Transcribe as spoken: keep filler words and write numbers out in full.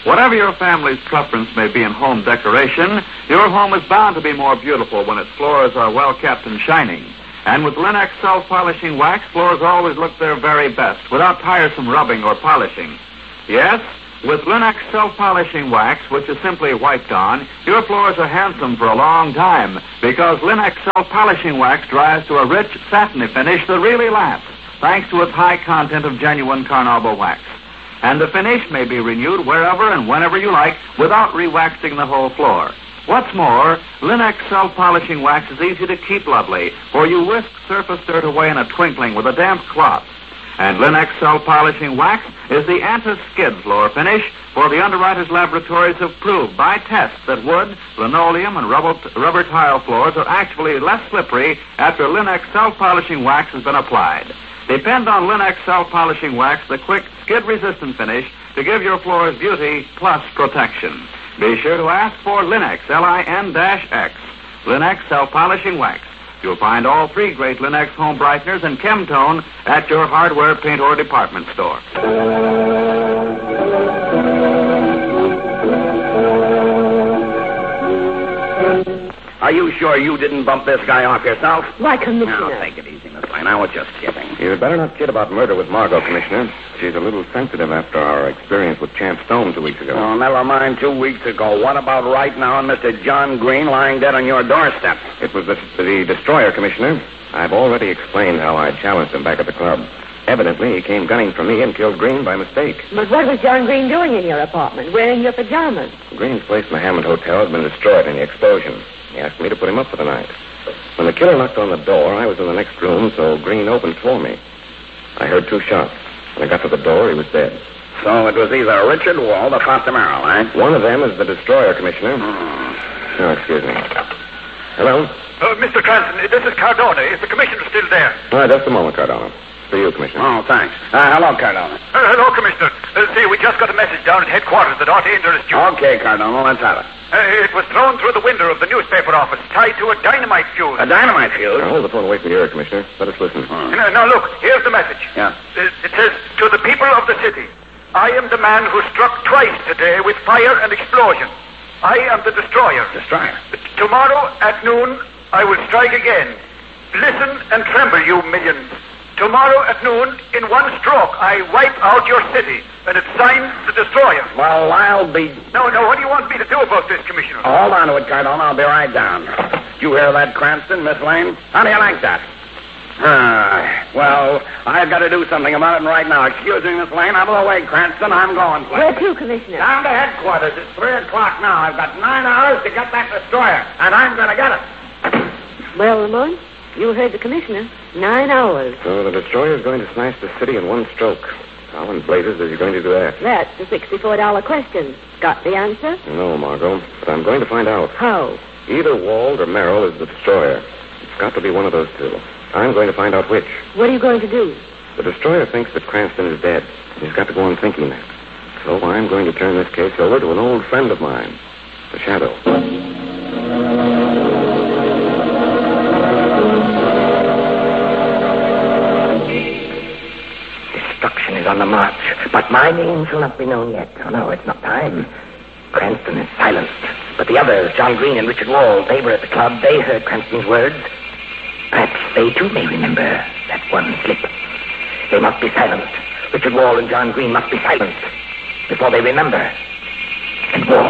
Whatever your family's preference may be in home decoration, your home is bound to be more beautiful when its floors are well kept and shining. And with Linux self-polishing wax, floors always look their very best without tiresome rubbing or polishing. Yes, with Linux self-polishing wax, which is simply wiped on, your floors are handsome for a long time because Linux self-polishing wax dries to a rich, satiny finish that really lasts, thanks to its high content of genuine carnauba wax. And the finish may be renewed wherever and whenever you like without re-waxing the whole floor. What's more, Linux self-polishing wax is easy to keep lovely, for you whisk surface dirt away in a twinkling with a damp cloth. And Linux self-polishing wax is the anti-skid floor finish, for the underwriters' laboratories have proved by tests that wood, linoleum, and rubber, rubber tile floors are actually less slippery after Linux self-polishing wax has been applied. Depend on Linux self-polishing wax, the quick, skid-resistant finish, to give your floors beauty plus protection. Be sure to ask for Linux, L I N X, Linux self-polishing wax. You'll find all three great Linux home brighteners and Chemtone at your hardware, paint, or department store. Are you sure you didn't bump this guy off yourself? Why, Commissioner? Now, take it easy, Miss Lane. I was just kidding. You'd better not kid about murder with Margot, Commissioner. She's a little sensitive after our experience with Champ Stone two weeks ago. Oh, never mind two weeks ago. What about right now and Mister John Green lying dead on your doorstep? It was the, the destroyer, Commissioner. I've already explained how I challenged him back at the club. Evidently, he came gunning for me and killed Green by mistake. But what was John Green doing in your apartment, wearing your pajamas? Green's place in the Hammond Hotel has been destroyed in the explosion. He asked me to put him up for the night. When the killer knocked on the door, I was in the next room, so Green opened for me. I heard two shots. When I got to the door, he was dead. So it was either Richard Wald or Foster Merrill, eh? One of them is the destroyer, Commissioner. Hmm. Oh, excuse me. Hello? Uh, Mister Cranston, this is Cardona. Is the commissioner still there? All right, just a moment, Cardona. For you, Commissioner. Oh, thanks. Uh, hello, Cardona. Uh, hello, Commissioner. Uh, see, we just got a message down at headquarters that our danger is due. Okay, Cardona, let's have it. Uh, it was thrown through the window of the newspaper office, tied to a dynamite fuse. A dynamite fuse? Now, hold the phone away from your ear, Commissioner. Let us listen. Hmm. Now, now, look, here's the message. Yeah. Uh, it says, to the people of the city, I am the man who struck twice today with fire and explosion. I am the destroyer. Destroyer? Uh, tomorrow at noon, I will strike again. Listen and tremble, you millions. Tomorrow at noon, in one stroke, I wipe out your city, and it's signed the destroyer. Well, I'll be... No, no, what do you want me to do about this, Commissioner? Oh, hold on to it, Cardona. I'll be right down. You hear that, Cranston, Miss Lane? How do you like that? Ah, well, I've got to do something about it right now. Excuse me, Miss Lane. I'm away, Cranston. I'm going. Where to, Commissioner? Down to headquarters. It's three o'clock now. I've got nine hours to get that destroyer, and I'm going to get it. Well, Lamont, you heard the Commissioner. Nine hours. So the destroyer's going to smash the city in one stroke. How in blazes is he going to do that? That's the sixty-four dollar question. Got the answer? No, Margot, but I'm going to find out. How? Either Wald or Merrill is the destroyer. It's got to be one of those two. I'm going to find out which. What are you going to do? The destroyer thinks that Cranston is dead. He's got to go on thinking that. So I'm going to turn this case over to an old friend of mine, the Shadow. Destruction is on the march, but my name shall not be known yet. Oh, no, it's not time. Cranston is silenced. But the others, John Green and Richard Wald, they were at the club. They heard Cranston's words. Perhaps they, too, may remember that one slip. They must be silenced. Richard Wald and John Green must be silenced before they remember. And Wald.